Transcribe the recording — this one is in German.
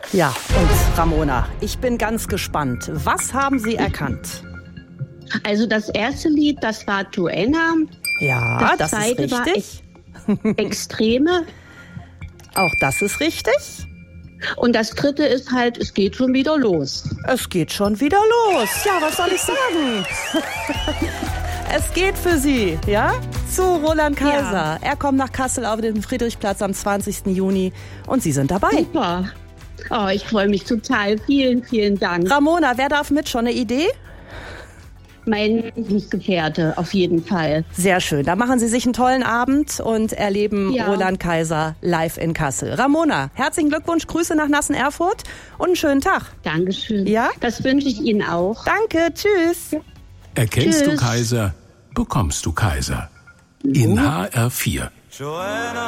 Ja, und Ramona, ich bin ganz gespannt. Was haben Sie erkannt? Also das erste Lied, das war Duenna. Ja, das ist zweite richtig. war Extreme. Auch das ist richtig. Und das dritte ist halt, es geht schon wieder los. Es geht schon wieder los. Ja, was soll ich sagen? Es geht für Sie, ja? Zu Roland Kaiser. Ja. Er kommt nach Kassel auf den Friedrichsplatz am 20. Juni und Sie sind dabei. Super. Oh, ich freue mich total. Vielen, vielen Dank. Ramona, wer darf mit? Schon eine Idee? Mein Gefährte, auf jeden Fall. Sehr schön. Da machen Sie sich einen tollen Abend und erleben Roland Kaiser live in Kassel. Ramona, herzlichen Glückwunsch, Grüße nach Nassen-Erfurt und einen schönen Tag. Dankeschön. Ja? Das wünsche ich Ihnen auch. Danke, tschüss. Erkennst du Tschüss. Kaiser, bekommst du Kaiser. In HR4.